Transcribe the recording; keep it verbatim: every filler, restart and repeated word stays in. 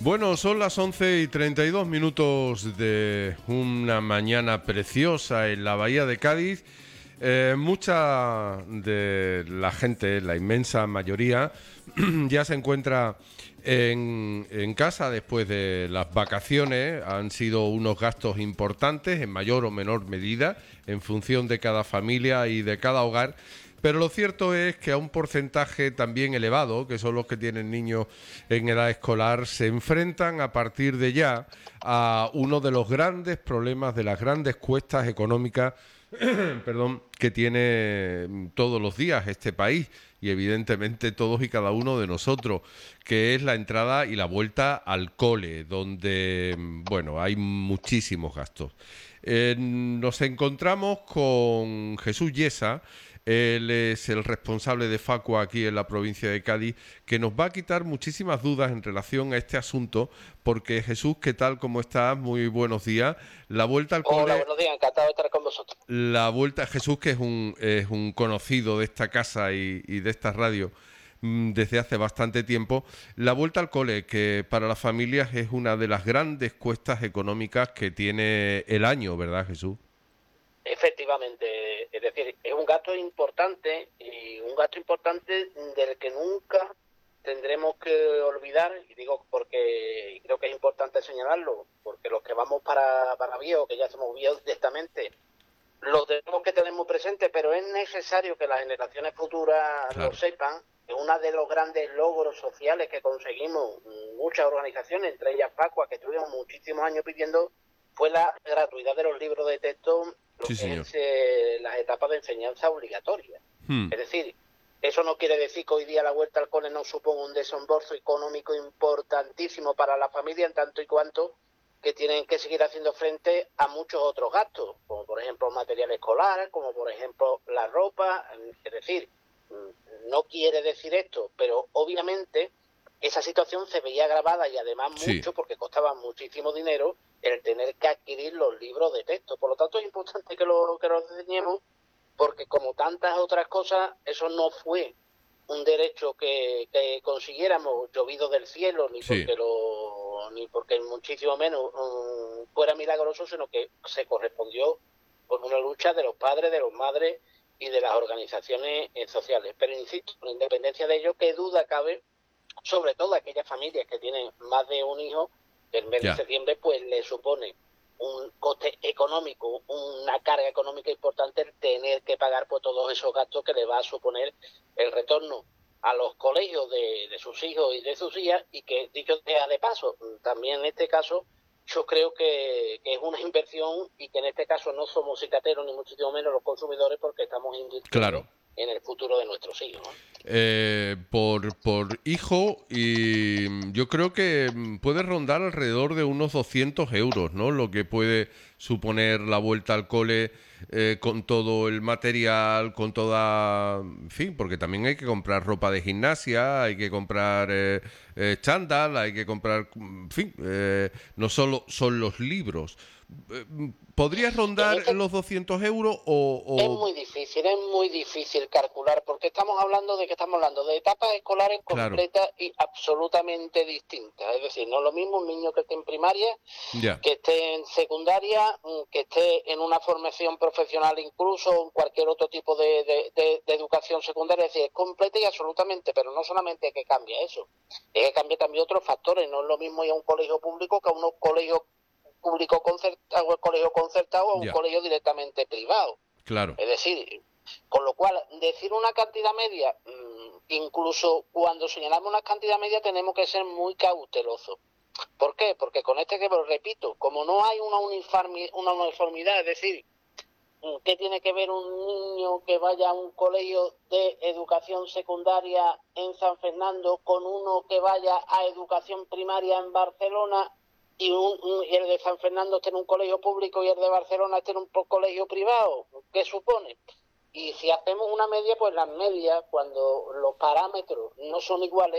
Bueno, son las once y treinta y dos minutos de una mañana preciosa en la Bahía de Cádiz. Eh, mucha de la gente, la inmensa mayoría, ya se encuentra en, en casa después de las vacaciones. Han sido unos gastos importantes, en mayor o menor medida, en función de cada familia y de cada hogar. Pero lo cierto es que a un porcentaje también elevado, que son los que tienen niños en edad escolar, se enfrentan a partir de ya a uno de los grandes problemas, de las grandes cuestas económicas perdón, que tiene todos los días este país y evidentemente todos y cada uno de nosotros, que es la entrada y la vuelta al cole, donde, bueno, hay muchísimos gastos. Eh, nos encontramos con Jesús Yesa. Él es el responsable de Facua aquí en la provincia de Cádiz, que nos va a quitar muchísimas dudas en relación a este asunto, porque Jesús, ¿qué tal? ¿Cómo estás? Muy buenos días. La vuelta al Hola, cole, buenos días, encantado de estar con vosotros. la vuelta, Jesús, que es un, es un conocido de esta casa y, y de esta radio mm, desde hace bastante tiempo, la vuelta al cole, que para las familias es una de las grandes cuestas económicas que tiene el año, ¿verdad, Jesús? Efectivamente, es decir, es un gasto importante y un gasto importante del que nunca tendremos que olvidar, y digo porque creo que es importante señalarlo, porque los que vamos para, para viejos, que ya somos viejos directamente, lo tenemos que tener muy presente, pero es necesario que las generaciones futuras lo Claro. sepan. Es uno de los grandes logros sociales que conseguimos muchas organizaciones, entre ellas Facua, que estuvimos muchísimos años pidiendo, fue la gratuidad de los libros de texto, lo Sí, que señor. es eh, las etapas de enseñanza obligatoria. Hmm. Es decir, eso no quiere decir que hoy día la vuelta al cole no suponga un desembolso económico importantísimo para la familia, en tanto y cuanto que tienen que seguir haciendo frente a muchos otros gastos, como por ejemplo material escolar, como por ejemplo la ropa. Es decir, no quiere decir esto, pero obviamente esa situación se veía agravada y además Sí. mucho porque costaba muchísimo dinero el tener que adquirir los libros de texto. Por lo tanto, es importante que lo que lo enseñemos, porque como tantas otras cosas, eso no fue un derecho que, que consiguiéramos llovido del cielo, ni Sí. porque lo ni porque muchísimo menos um, fuera milagroso, sino que se correspondió con una lucha de los padres, de los madres y de las organizaciones eh, sociales. Pero insisto, con independencia de ello, qué duda cabe, sobre todo aquellas familias que tienen más de un hijo, que el mes de Ya. septiembre pues le supone un coste económico, una carga económica importante el tener que pagar por todos esos gastos que le va a suponer el retorno a los colegios de, de sus hijos y de sus hijas, y que, dicho sea de paso, también en este caso yo creo que, que es una inversión, y que en este caso no somos cicateros ni muchísimo menos los consumidores, porque estamos Claro. invirtiendo en el futuro de nuestros hijos, ¿no? Eh, por, por hijo, y yo creo que mm, puede rondar alrededor de unos doscientos euros, ¿no? Lo que puede suponer la vuelta al cole, eh, con todo el material, con toda... En fin, porque también hay que comprar ropa de gimnasia, hay que comprar eh, eh, chándal, hay que comprar... En fin, eh, no solo son los libros. Eh, ¿Podrías En rondar este los doscientos euros o, Es o...? muy difícil, es muy difícil calcular, porque estamos hablando de que estamos hablando de etapas escolares Claro, completas y absolutamente distintas. Es decir, no es lo mismo un niño que esté en primaria, ya, que esté en secundaria, que esté en una formación profesional, incluso en cualquier otro tipo de, de, de, de educación secundaria. Es decir, es completa y absolutamente, pero no solamente es que cambia eso, es que cambia también otros factores. No es lo mismo ir a un colegio público que a un colegio público concertado, o el colegio concertado, o un ya, colegio directamente privado. claro. Es decir, con lo cual, decir una cantidad media, incluso cuando señalamos una cantidad media, tenemos que ser muy cautelosos. ¿Por qué? Porque con este que lo repito, como no hay una uniformidad, una uniformidad, es decir, ¿qué tiene que ver un niño que vaya a un colegio de educación secundaria en San Fernando con uno que vaya a educación primaria en Barcelona, y, un, un, y el de San Fernando esté en un colegio público y el de Barcelona esté en un colegio privado? ¿Qué supone? Y si hacemos una media, pues las medias, cuando los parámetros no son iguales,